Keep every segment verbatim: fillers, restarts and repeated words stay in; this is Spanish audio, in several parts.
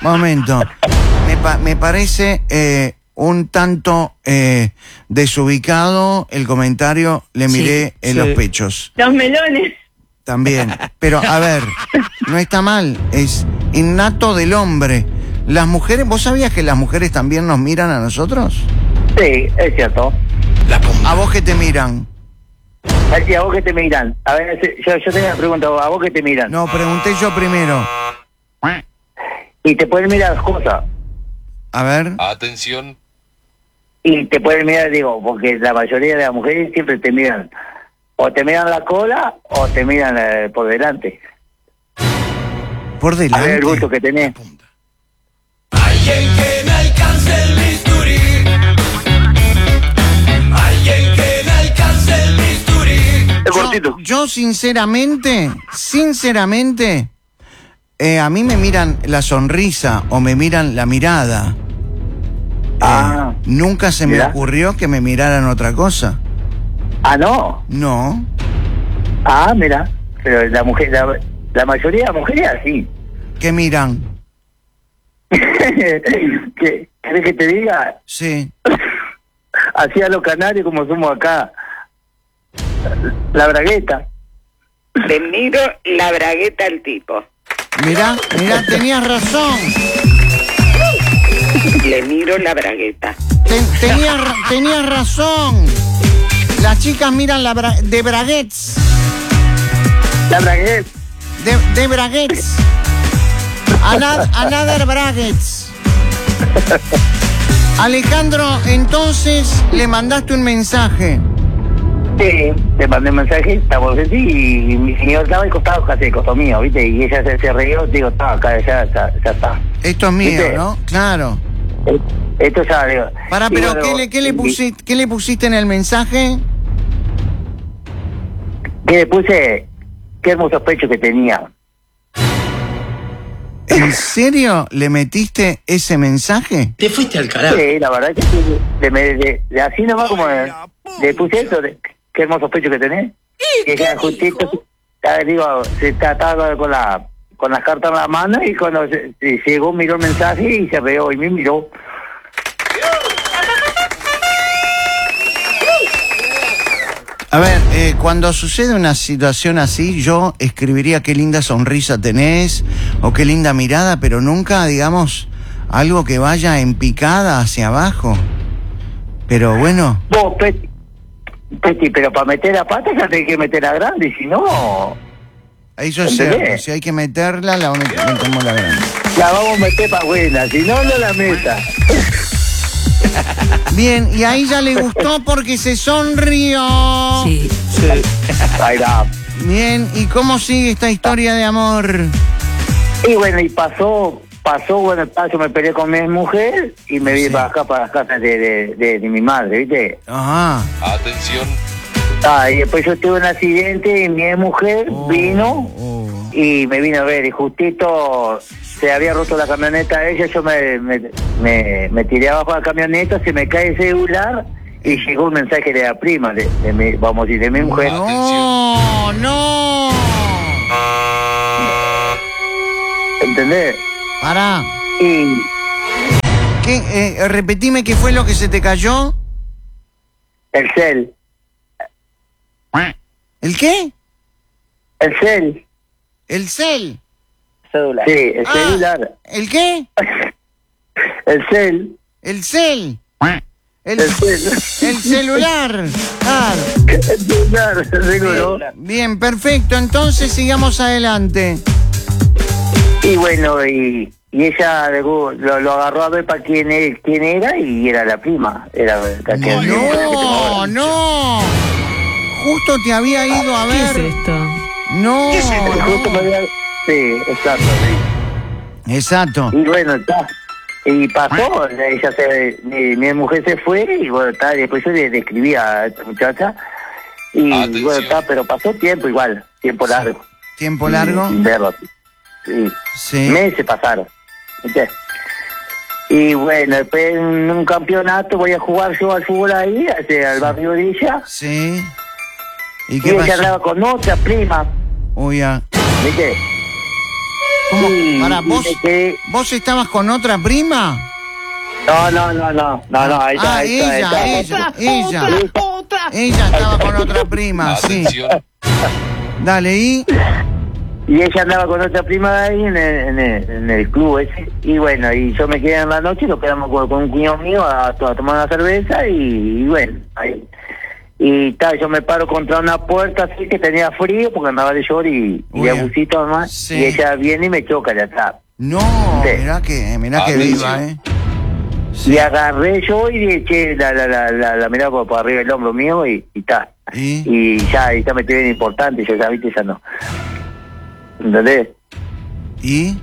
momento. Me, pa me parece eh, un tanto eh, desubicado el comentario, le miré Sí, en sí. los pechos. Los melones. También. Pero, a ver, no está mal, es innato del hombre. Las mujeres, ¿vos sabías que las mujeres también nos miran a nosotros? Sí, es cierto. ¿A vos que te miran? Así, ¿a vos que te miran? A ver, yo, yo tengo una pregunta, ¿a vos que te miran? No, pregunté yo primero. Y te pueden mirar las cosas. A ver. Atención. Y te pueden mirar, digo, porque la mayoría de las mujeres siempre te miran. O te miran la cola o te miran eh, por delante. Por A ver delante. el gusto que tenés. Alguien que me alcance el bisturí. Alguien que me alcance el bisturí. Es cortito. Yo, yo sinceramente, sinceramente, eh, a mí me miran la sonrisa o me miran la mirada. Eh, Ah. nunca se me Mirá. ocurrió que me miraran otra cosa. Ah, no. No. Ah, mira. Pero la mujer, la, la mayoría de las mujeres así. ¿Qué miran? ¿Qué, ¿Querés que te diga? Sí. Así a los canarios como somos acá. La bragueta. Le miro la bragueta al tipo. Mirá, mirá, tenías razón. Le miro la bragueta. Ten- tenías, ra- tenías razón. Las chicas miran la bra de braguets. La bragueta. De, de braguets. Another, another braguets. Alejandro, entonces le mandaste un mensaje. Sí, te mandé un mensaje, estaba así y, y mi señor estaba al costado casi al costado mío, ¿viste? Y ella se, se rió, digo, está acá, ya, ya, ya está. Esto es mío, ¿Viste? ¿no? Claro. Eh, Esto ya, digo. Pará, y pero bueno, ¿qué le, qué, le y- pusiste, ¿qué le pusiste en el mensaje? ¿Qué le puse? Qué hermosos pechos que tenía. ¿En serio le metiste ese mensaje? Te fuiste al carajo. Sí, la verdad que sí, de, de, de- de así nomás como de- le puse eso, de, qué hermosos pechos que tenés. Y ella justito, ya digo, se estaba con la con las cartas en la mano y cuando se, se llegó miró el mensaje y se rió y me miró. A ver, eh, cuando sucede una situación así, yo escribiría qué linda sonrisa tenés o qué linda mirada, pero nunca, digamos, algo que vaya en picada hacia abajo. Pero bueno, Vos, Peti, Peti, pero para meter la pata ya tenés que meter la grande, y si no, eso es ¿entendés? cierto. Si hay que meterla, la met- metemos la grande. la vamos a meter para buena, si no, no la meta. Bien, y a ella le gustó porque se sonrió. Sí. Sí. Ahí va. Bien, ¿y cómo sigue esta historia de amor? Y bueno, y pasó, pasó, bueno, yo me peleé con mi mujer y me vine Sí. para acá, para las casas de, de, de, de mi madre, ¿viste? Ajá. Atención. Ah, y después yo tuve un accidente y mi mujer Oh, vino oh. y me vino a ver y justito se había roto la camioneta de ella, yo me, me, me, me tiré abajo de la camioneta, se me cae el celular y llegó un mensaje de la prima, de, de mi, vamos a decir, de mi mujer. No, no. ¿Entendés? Pará. Y ¿Qué, eh, repetime qué fue lo que se te cayó. el cel, ¿El qué? el cel, El cel. sí, el Ah, celular, ¿el qué? el cel, El cel. El, el cel, el celular. Claro. el celular, seguro. Bien, perfecto. Entonces sigamos adelante. Y bueno, y, y ella luego lo, lo agarró a ver para quién, e- quién era y era la prima. Era la que No, no. Justo te había ido a ¿Qué es ver. esto? No, Justo me no. había- Sí, exacto, sí. Exacto. Y bueno, está. Y pasó, ella se, mi, mi mujer se fue y bueno, está, después yo le, le escribí a esta muchacha y Atención. bueno, está, pero pasó tiempo igual, tiempo largo. ¿Tiempo largo? Sin verlo. Sí. Sí. Meses pasaron. ¿Viste? Y bueno, después en un campeonato voy a jugar yo al fútbol ahí, hacia el barrio de ella, Sí. ¿Y y qué ella pasó? hablaba con otra prima, Uy, ya. ¿viste? ¿Cómo? Y- Para, y ¿vos, me quedé- ¿vos estabas con otra prima? No, no, no, no, no, no, ahí está, Ah, ahí está, ella, ahí está. ella, ella. Ella estaba con otra prima, sí. Atención. Dale, ¿y? Y ella andaba con otra prima de ahí en el, en el, en el club ese. Y bueno, y yo me quedé en la noche y nos quedamos con, con un cuñado mío a, a tomar una cerveza y, y bueno, ahí. Y tal, yo me paro contra una puerta así que tenía frío porque andaba de short y, y de Uy, abusito además. sí. Y ella viene y me choca de atrás. No, Sí. mirá que, mirá que Atención. viva, ¿eh? Y agarré yo y le eché la, la, la, la, la mirada por, por arriba del hombro mío y tal. ¿Y? Y ya, y ya me estoy bien importante, yo ya viste, ya no. ¿Entendés? ¿Y?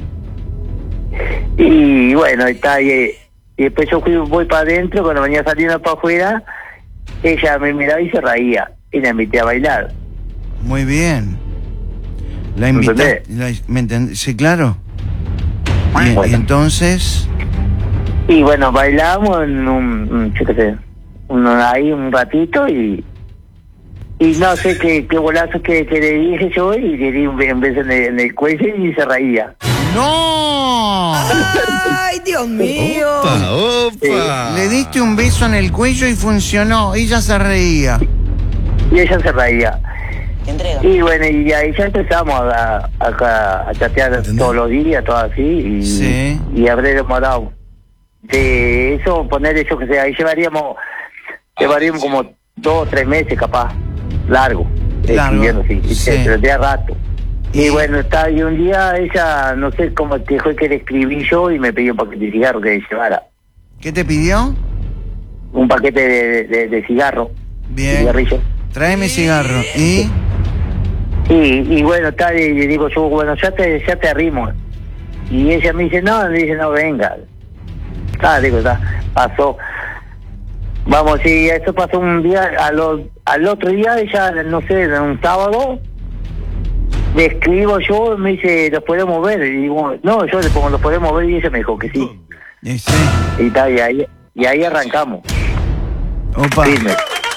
Y bueno, está y, y después yo fui, voy para adentro, cuando venía saliendo para afuera, ella me miraba y se reía, y la invité a bailar. Muy bien. La ¿Me invité. entendés? ¿Me entendés? Sí, claro. Y, Bueno. y entonces, Y bueno, bailamos en un, un- yo qué sé, un- ahí un ratito y y no sé qué, qué bolazo que, que le dije yo y le di un, be- un beso en el, en el cuello y se reía. ¡no! ¡Ay, Dios mío! Opa, opa. Le diste un beso en el cuello y funcionó. Ella se reía. Y ella se reía. Te entrega. Y bueno, y ahí ya empezamos a, a, a, a chatear todos los días, todo así, y, Sí. y habré demorado. De eso, poner eso que sea, ahí llevaríamos, llevaríamos como dos o tres meses capaz, largo, Largo, escribiendo, sí, sí. pero de a rato. Y, Y- bueno, está, y un día ella, no sé cómo te fue que le escribí yo y me pidió un paquete de cigarro que llevara. ¿Qué te pidió? Un paquete de, de, de cigarro, Bien. cigarrillo. Tráeme cigarro. ¿Y? Y, y bueno, tal, y le digo yo, bueno, ya te, ya te arrimo. Y ella me dice, no, me dice, no, venga. Ah, digo, ya, pasó. Vamos, y eso pasó un día, a lo, al otro día, ella, no sé, un sábado, le escribo yo, me dice, ¿los podemos ver? Y digo, no, yo le pongo, ¿los podemos ver? Y ella me dijo que sí. Y sí. Y tal, y ahí, y ahí arrancamos, Opa. firme.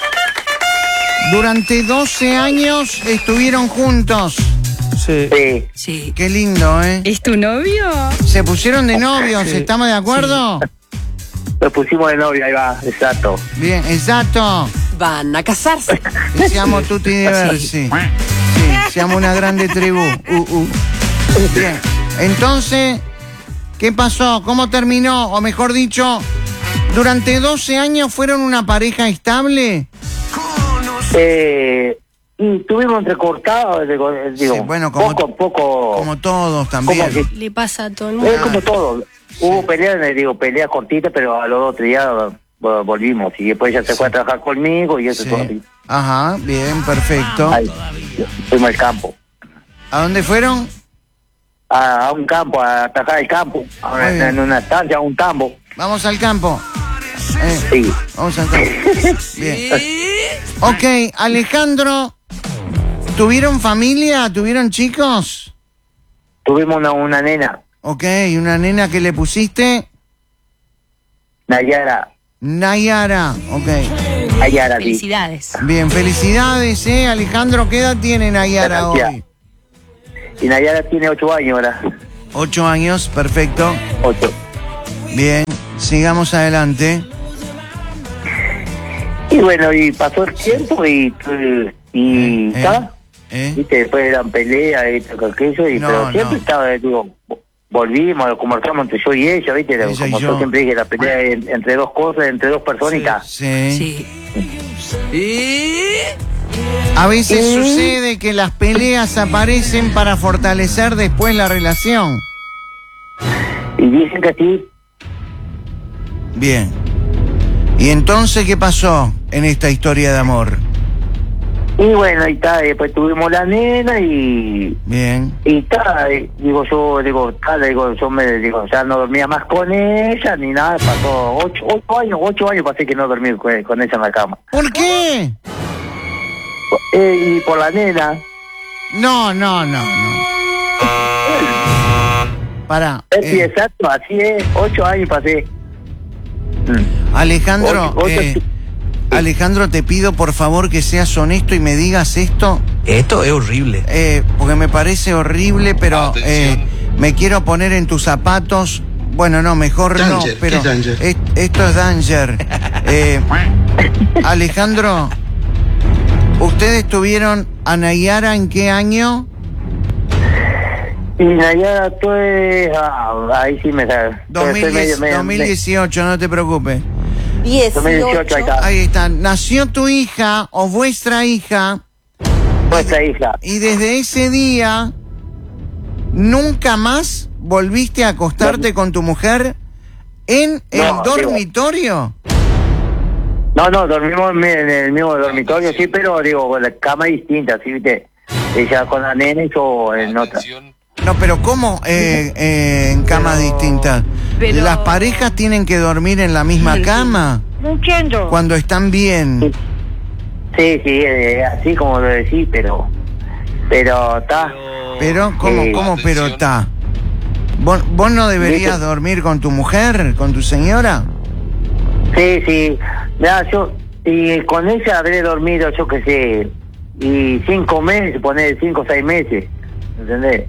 Durante doce años estuvieron juntos. Sí. Sí. Sí. Qué lindo, ¿eh? ¿Es tu novio? Se pusieron de novios, Sí. ¿estamos de acuerdo? Nos pusimos de novio, ahí va, exacto. Bien, exacto. Van a casarse. Siamo tutti diversi. Sí, siamo una grande tribù. Uh, uh. Bien. Entonces, ¿qué pasó? ¿Cómo terminó? O mejor dicho, ¿durante doce años fueron una pareja estable? Eh, y tuvimos entrecortados, digo, digo Sí, bueno, como- poco, poco, Como todos como también. que, Le pasa a todo el mundo. es como todo. Hubo peleas, eh, digo, peleas cortitas, pero a los dos o tres días eh, volvimos. Y después ella se fue a trabajar conmigo y eso todo Sí. así. Ajá, bien, perfecto. Ahí, fuimos al campo. ¿A dónde fueron? A, a un campo, a atajar el campo. A una- Muy bien. en una estancia, a un tambo. Vamos al campo. Eh, Sí. vamos al campo. Bien. Ok, Alejandro, ¿tuvieron familia? ¿Tuvieron chicos? Tuvimos una, una nena, Ok, ¿y una nena que le pusiste? Nayara. Nayara. Ok, Nayara, sí. Felicidades. bien, felicidades, ¿eh? Alejandro, ¿qué edad tiene Nayara Gracias. hoy? Y Nayara tiene ocho años ahora. Ocho años, perfecto. Ocho. Bien, sigamos adelante. Y bueno, y pasó el tiempo y... y Eh, ¿está? ¿Eh? Viste, después eran peleas, esto, que aquello, y, No, pero siempre no. estaba, digo, volvimos, lo conversamos entre yo y ella, viste, Ella y como yo. yo siempre dije, la pelea en- entre dos cosas, entre dos personitas. Sí. Sí. A veces sucede que las peleas aparecen para fortalecer después la relación. Y dicen que sí, Bien. ¿Y entonces qué pasó en esta historia de amor? y bueno, y está, después tuvimos la nena y... Bien. Y está, y digo yo, digo, está, digo, yo me, digo, ya no dormía más con ella, ni nada, pasó ocho, ocho años, ocho años pasé que no dormí con, con ella en la cama. ¿Por qué? Eh, y por la nena, No, no, no, no. Pará. es eh, exacto, así es, ocho años pasé. Mm. Alejandro, Ocho- ocho- eh, Alejandro, te pido por favor que seas honesto y me digas esto, Esto es horrible. eh, porque me parece horrible, pero Atención. eh, me quiero poner en tus zapatos. Bueno, no, mejor Danger, no, pero ¿qué danger? es- esto es danger. Eh, Alejandro, ¿ustedes tuvieron a Nayara en qué año? Y Nayara, tú es... ah, ahí sí me sabes. dos mil diez, dos mil dieciocho, no te preocupes. dos mil dieciocho, ahí está. Ahí está, nació tu hija o vuestra hija Nuestra hija. y desde ese día nunca más volviste a acostarte con tu mujer en el No, digo- dormitorio. No, no, dormimos en en el mismo dormitorio, sí, pero digo, con la cama distinta, ¿sí, viste? Ella con la nena y yo en otra. Atención. No, pero ¿cómo eh, eh, en camas Pero- distintas? pero- ¿Las parejas tienen que dormir en la misma cama No entiendo. cuando están bien? Sí, sí, eh, así como lo decís, pero... Pero está... Pero, ¿cómo, Sí. cómo pero Atención. está? ¿Vos, vos no deberías ¿Viste? dormir con tu mujer, con tu señora? Sí, sí. Mira, yo... Y con ella habré dormido, yo qué sé... Y cinco meses, poner cinco o seis meses. ¿Entendés?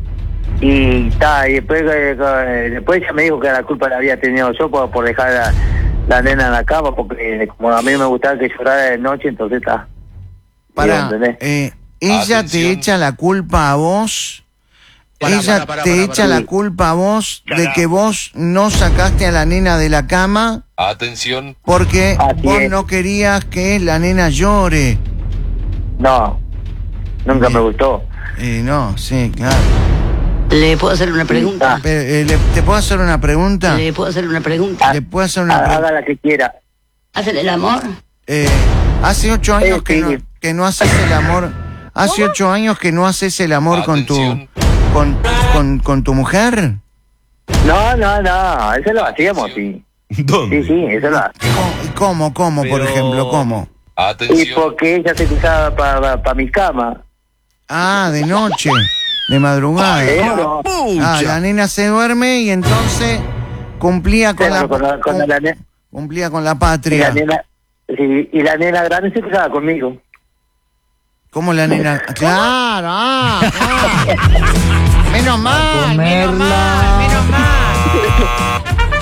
Y está, y después, eh, después ella me dijo que la culpa la había tenido yo por, por dejar la, la nena en la cama, porque como a mí me gustaba que llorara de noche, entonces está. Para, ¿Entendés? eh, ella Atención. te echa la culpa a vos. Pará, ella pará, pará, te pará, echa pará. la culpa a vos de que vos no sacaste a la nena de la cama Atención. porque Así vos es. no querías que la nena llore. No, nunca Bien. me gustó. Eh, no, sí, claro. ¿Le puedo hacer una pregunta? Pero, eh, le- ¿te puedo hacer una pregunta? ¿Le puedo hacer una pregunta? ¿Le puedo hacer una Ha- pregunta? Haga la que quiera. ¿Hacen el amor? Eh, hace ocho años Eh, que, sí. no, que no haces el amor. Hace ocho años que no haces el amor con tu Atención. con, con, con tu mujer. No, no, no, eso lo hacíamos, sí. ¿Dónde? Sí, sí, eso lo hacíamos. ¿Cómo? ¿Cómo, por Pero- ejemplo? ¿Cómo? Y Atención. porque ella se cruzaba para pa, mi cama. Ah, de noche, de madrugada. Pero, Ah, la nena se duerme y entonces cumplía con la, Claro, con la- con la ne- cumplía con la y la patria. nena, sí, y la nena grande se cruzaba conmigo. ¿Cómo la nena? Claro, ah, claro. Menos mal, menos mal, menos mal.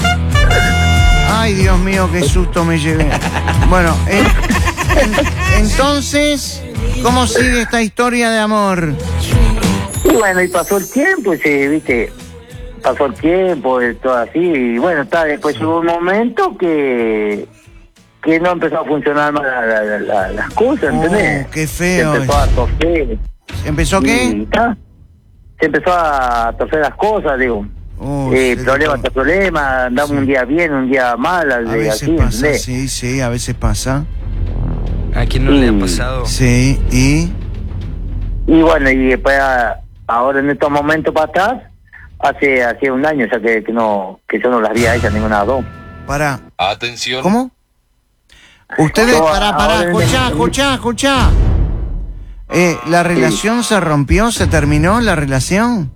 Ay, Dios mío, qué susto me llevé. Bueno, eh, en- entonces, ¿cómo sigue esta historia de amor? Y bueno, y pasó el tiempo, y se, viste, pasó el tiempo, y todo así, y bueno, está, después llegó un momento que que no empezó a funcionar más la- la- la- las cosas, ¿entendés? Oh, qué feo. Se empezó a torcer. ¿Empezó y qué? está, se empezó a torcer las cosas, digo. Oh, eh, sí, problema sí. tras problema, andamos Sí. un día bien, un día mal, A así, veces así, pasa, ¿entendés? sí, sí, a veces pasa. ¿A quién no le Mm. ha pasado? Sí, y... Y bueno, y después a- ahora en estos momentos para atrás, hace hace un año ya que, que no que yo no las vi a ella ninguna de las dos. Para, Atención. ¿cómo? Ustedes, No, para, para, ahora en- escuchá, escuchá, escuchá. Eh, ¿La relación se rompió? ¿Se terminó la relación?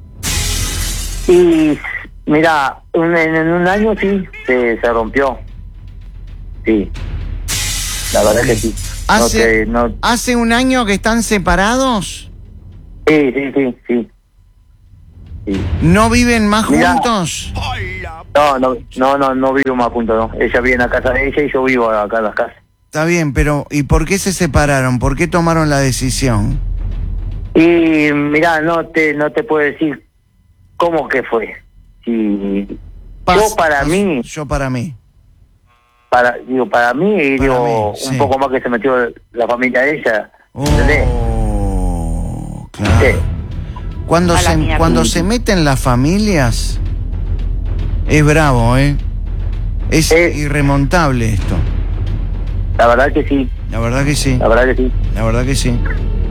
Y mira, un- en, en un año sí se, se rompió. Sí. La verdad que sí. No ¿Hace, sé, no, ¿Hace un año que están separados? sí, sí, sí, sí. Sí. ¿No viven más Mirá. juntos? No, no, no, no, no vivo más juntos, no. Ella vive en la casa de ella y yo vivo acá en la casa. Está bien, pero ¿y por qué se separaron? ¿Por qué tomaron la decisión? Y mira, no te no te puedo decir cómo que fue. Si Pas- yo para pas- mí, Yo para mí. para digo para mí y Para digo mí, un sí. poco más que se metió la familia de ella. ¿Entendés? Oh, claro. Sí. Cuando A la se, mierda. cuando se meten las familias, es bravo, ¿eh? Es Eh. irremontable esto. La verdad que sí, La verdad que sí. la verdad que sí. La verdad que sí.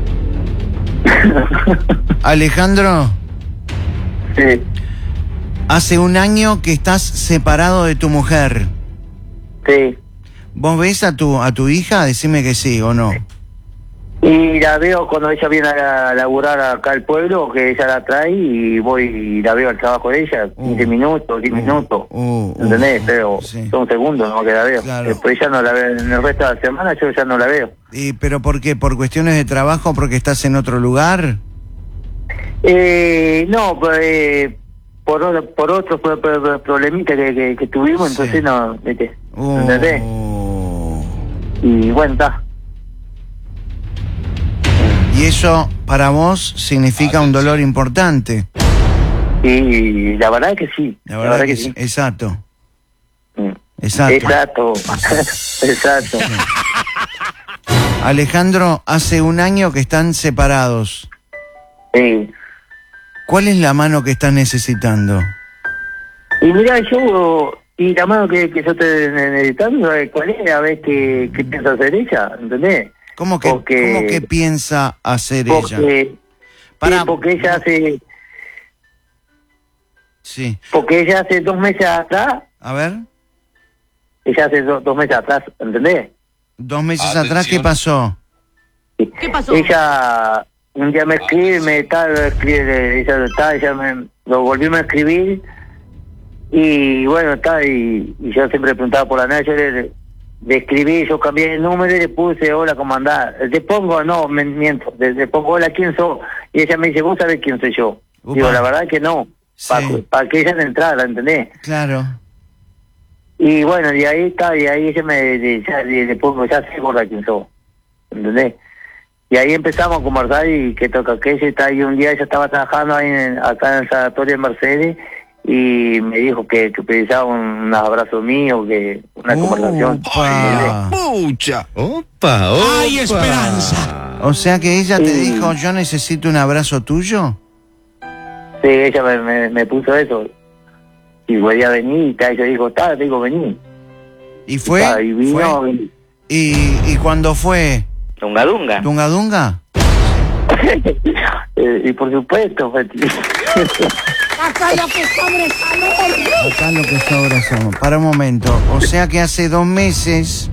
Alejandro, Sí, hace un año que estás separado de tu mujer. sí. ¿Vos ves a tu a tu hija? Decime que sí o no. Y la veo cuando ella viene a laburar acá al pueblo, que ella la trae y voy y la veo al trabajo de ella, Uh. quince minutos, diez Uh, minutos. uh, uh, ¿Entendés? Pero sí. son segundos, ¿no? Que la veo. Claro. Después ya no la veo. En el resto de la semana yo ya no la veo. ¿Y, ¿Pero por qué? ¿Por cuestiones de trabajo? ¿Porque estás en otro lugar? Eh, no, pues, eh, por, otro- por otro pro- pro- pro- problemita que, que, que tuvimos, Sí. entonces no, ¿viste? Oh. ¿Entendés? Y bueno, está. Y eso para vos significa un dolor importante. Y la verdad que sí. La verdad, que, sí. Exacto. Mm. Exacto. Exacto. Exacto. Alejandro, hace un año que están separados. Sí. ¿Cuál es la mano que estás necesitando? Y mira, yo, y la mano que, que yo estoy necesitando, ¿sabes cuál es? A ver qué, qué piensa hacer ella, ¿entendés? ¿Cómo que, Porque- ¿cómo que piensa hacer ella? Porque, Para- sí, porque ella hace, Sí. porque ella hace dos meses atrás, A ver, ella hace do- dos meses atrás, ¿entendés? dos meses Atención. atrás, ¿qué pasó? ¿Qué pasó? Ella un día me escribe, me está, escribe, ella está, ella me lo volvió a escribir y bueno, está, y, y yo siempre preguntaba por la nada, yo le, le escribí, yo cambié el número y le puse hola, ¿cómo andás? Te pongo, no, me miento, le, le pongo hola, ¿quién sos? Y ella me dice, ¿vos sabés quién soy yo? Upa. Digo, la verdad que no, Sí. para que ella no entrara, ¿entendés? Claro. Y bueno, y ahí está, y ahí ella me le, ya, le, le pongo, ya sé gorda quién sos, ¿entendés? Y ahí empezamos a conversar y que toca que ella está ahí un día, ella estaba trabajando ahí en, acá en el sanatorio de Mercedes y me dijo que, que precisaba un, unos abrazos míos, que una conversación. Upa. Pucha. Opa, opa. Hay esperanza. O sea que ella te Sí. dijo, yo necesito un abrazo tuyo. Sí, ella me, me, me puso eso. Y voy a venir y ta, ella dijo, está, te digo, vení. ¿Y fue? Ta, y vino, ¿Fue? ¿Y, y cuándo fue? Dunga Dunga. ¿Dunga Dunga? eh, y por supuesto, fue- Acá lo que sobra es amor. Acá lo que sobra somos. Para un momento. O sea que hace dos meses,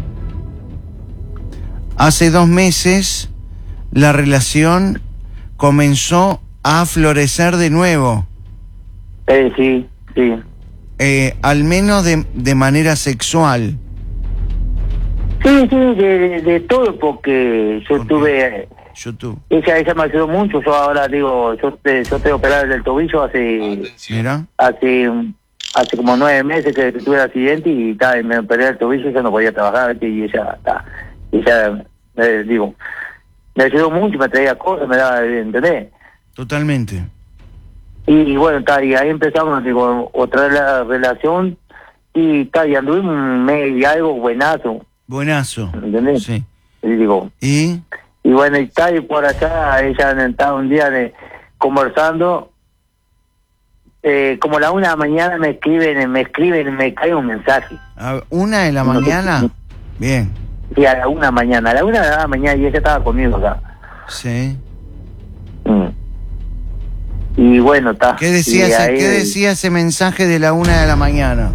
hace dos meses, la relación comenzó a florecer de nuevo. eh, sí, sí. Eh, al menos de, de manera sexual. Sí, sí, de, de, de todo, porque yo Ok. tuve... YouTube. Ella, ella me ayudó mucho. Yo ahora digo, yo te, yo estoy operado del tobillo hace Mira. hace hace como nueve meses que tuve el accidente y, ta, y me operé del tobillo y yo no podía trabajar, ¿viste? Y ella, ta, ella, eh, digo, me ayudó mucho, me traía cosas, me daba, ¿entendés? Totalmente. Y, y bueno, ta, y ahí empezamos, digo, otra la relación y, ta, y anduvimos un mes y algo buenazo, Buenazo. ¿entendés? Sí. Y digo, ¿Y? y bueno, y está y por allá, ella estaba un día de, conversando, eh, como a la una de la mañana me escriben, me escriben, me cae un mensaje. ¿A una de la mañana? Bien. Sí, a la una de la mañana, a la una de la mañana y ella estaba conmigo acá. Sí. Mm. Y bueno, está. ¿Qué decía, y ese, ahí- ¿Qué decía ese mensaje de la una de la mañana?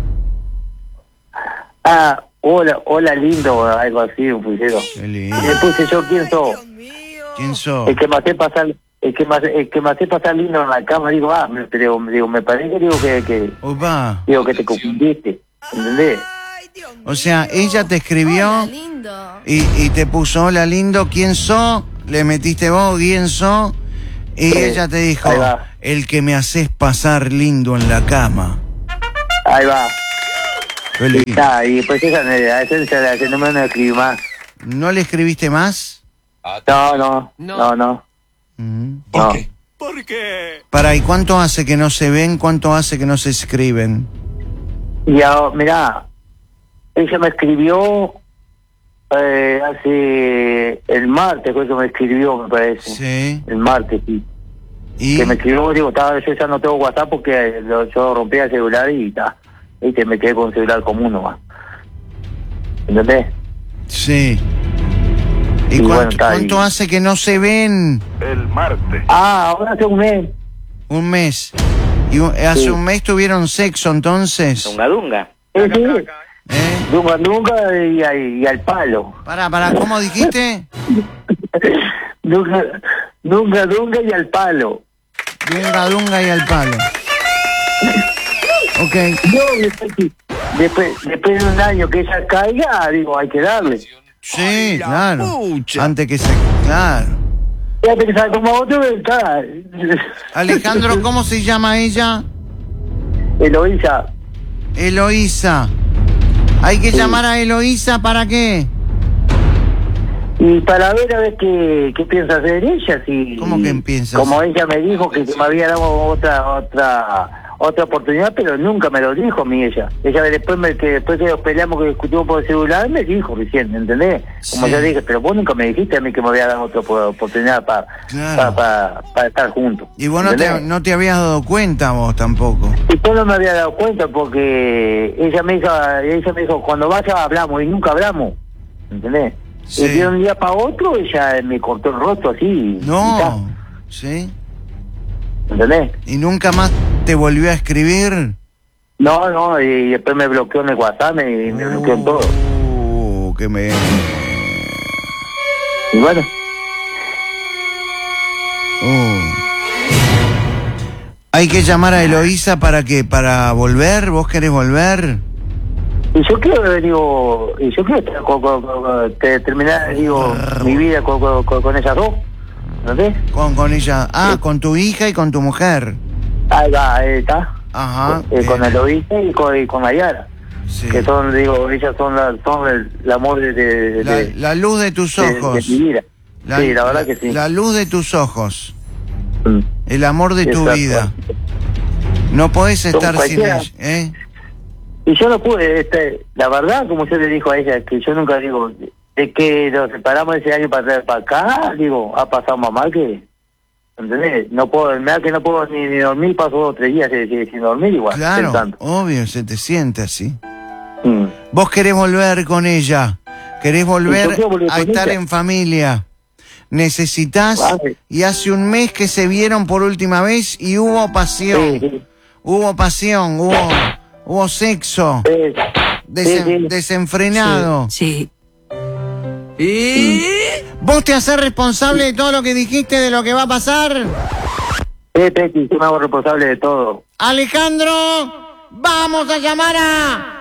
Ah, hola, hola lindo, algo así, un puchero. Qué lindo. Y le puse yo, ¿quién sos? Dios mío. ¿Quién sos? El que me hace pasar, el que me hace, el que me hace pasar lindo en la cama, digo, ah, me, digo, digo, me parece, digo, que, que, Opa. digo, que te confundiste, ¿entendés? Ay, Dios mío. O sea, ella te escribió Hola, lindo. y, y te puso, hola lindo, ¿quién sos? Le metiste vos, ¿quién sos? Y Sí, ella te dijo, ahí va. el que me haces pasar lindo en la cama. Ahí va. Qué Y lindo. está, y después esa, a ese, ese, ese número no escribí más. ¿No le escribiste más? No, no, no, no. Mm. ¿Por No. qué? ¿Por qué? Para, ¿y cuánto hace que no se ven? ¿Cuánto hace que no se escriben? Y ahora, mirá, ella me escribió eh, hace el martes, fue que me escribió, me parece. Sí. El martes, sí. ¿Y? Que me escribió, digo, estaba, yo ya no tengo WhatsApp porque lo- yo rompí el celular y ta, y que me quedé con el celular común nomás. ¿Entendés? Sí. ¿Y, Y cuánto, bueno, está ahí. cuánto hace que no se ven? El martes. Ah, ahora hace un mes. Un mes. ¿Y un- hace Sí. un mes tuvieron sexo entonces? Dunga Dunga. Sí, sí. ¿Eh? Nunca, nunca y, al- y al palo. Pará, pará, ¿cómo dijiste? Nunca, nunca, nunca y al palo. Dunga, dunga y al palo. Ok. No, después, después, después de un año que ella caiga, digo, hay que darle. Sí, claro. pucha. Antes que se... Claro. Fíjate que sabe como otro, está. Alejandro, ¿cómo se llama ella? Eloísa. Eloísa. Hay que Sí. llamar a Eloísa, ¿para qué? Y para ver a ver qué, qué piensa hacer ella, si... ¿Cómo que piensa Como hacer? ella me dijo que, que me había dado otra otra otra oportunidad, pero nunca me lo dijo a mí ella. Ella después me, que después que nos peleamos, que discutimos por el celular, me dijo recién, ¿entendés? Como Sí. yo dije, pero vos nunca me dijiste a mí que me había dado otra po- oportunidad para Claro. para, para, para estar juntos. Y vos no te, ¿entendés? no te habías dado cuenta vos tampoco. Y yo no me había dado cuenta porque ella me dijo, ella me dijo, cuando vaya hablamos, y nunca hablamos, ¿entendés? Sí. Y de un día para otro ella me cortó el rostro así. y ta, No. ¿Sí? ¿entendés? ¿Y nunca más te volvió a escribir? No, no, y después me bloqueó en el WhatsApp y me bloqueó en todo. Uh, que me... Y bueno, Uh. Hay que llamar a Eloísa para que para volver. ¿Vos querés volver? y yo quiero, digo, y yo quiero estar con- con- con- que terminar, digo, mi vida con, con, con- con esas dos, ¿entendés? Con, con ella. Ah, Sí. con tu hija y con tu mujer. Ahí va, ahí está. Ajá. Eh, con bien. Eloísa y con, y con Ayara. Sí. Que son, digo, ellas son, la, son el, el amor de, de, La, de- la luz de tus de- de ojos. mi vida. Sí, la verdad que sí. La luz de tus ojos. Mm. El amor de tu Exacto. vida. No podés Como estar sin cualquiera. ella, ¿eh? Y yo no pude, este, la verdad, como yo le dijo a ella, que yo nunca digo, de que nos separamos ese año para atrás para acá, digo, ha pasado más mal que, ¿entendés? No puedo, me da que no puedo ni, ni dormir, paso dos o tres días sin, sin- sin dormir igual, Claro, pensando. obvio, se te siente así. Mm. Vos querés volver con ella. Querés Y volver yo quiero volver a con estar ella. en familia. Necesitas, Vale. y hace un mes que se vieron por última vez y hubo pasión. Sí, sí. Hubo pasión, hubo, hubo sexo. Sí, desen- sí, sí. Desenfrenado. Sí. Y... ¿Vos te haces responsable de todo lo que dijiste, de lo que va a pasar? Sí, Peti, yo me hago responsable de todo. Alejandro, vamos a llamar a